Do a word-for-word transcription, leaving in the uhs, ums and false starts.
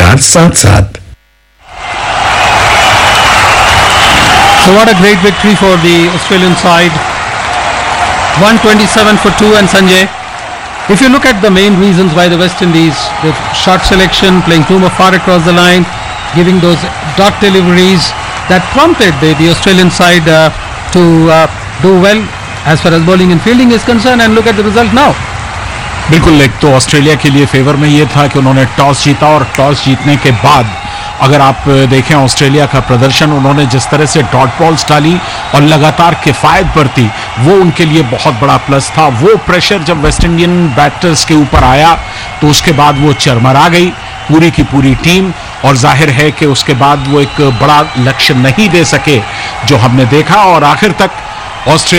चार सात सात। So what a great victory for the Australian side. one twenty-seven for two, and Sanjay, if you look at the main reasons why the West Indies, the shot selection, playing Toomer far across the line, giving those dot deliveries, that prompted the, the Australian side uh, to uh, do well as far as bowling and fielding is concerned, and look at the result now. बिल्कुल, एक तो Australia के लिए favour में ये था कि उन्होंने टॉस जीता और टॉस जीतने के बाद अगर आप देखें ऑस्ट्रेलिया का प्रदर्शन, उन्होंने जिस तरह से डॉट बॉल्स डाली और लगातार किफायत बरती, वो उनके लिए बहुत बड़ा प्लस था। वो प्रेशर जब वेस्ट इंडियन बैटर्स के ऊपर आया तो उसके बाद वो चरमरा गई पूरी की पूरी टीम, और जाहिर है कि उसके बाद वो एक बड़ा लक्ष्य नहीं दे सके जो हमने देखा, और आखिर तक ऑस्ट्रेलिया